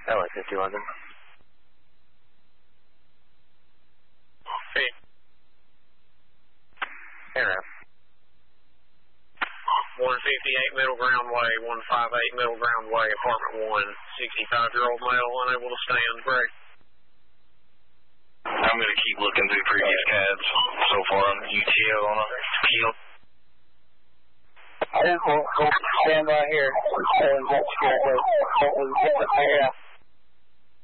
LA 50 London. Hey. Aircraft. 158 Middle Ground Way, 158 Middle Ground Way, apartment 1, 65-year-old male, unable to stand, gray. I'm going to keep looking through previous CADs so far on UTO on a field. I just won't stand right here.